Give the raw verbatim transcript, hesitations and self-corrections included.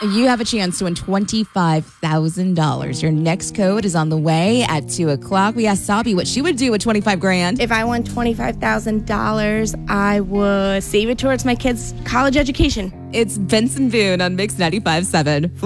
You have a chance to win twenty-five thousand dollars. Your next code is on the way at two o'clock. We asked Sabi what she would do with twenty-five grand. If I won twenty-five thousand dollars, I would save it towards my kids' college education. It's Benson Boone on Mix ninety-five point seven.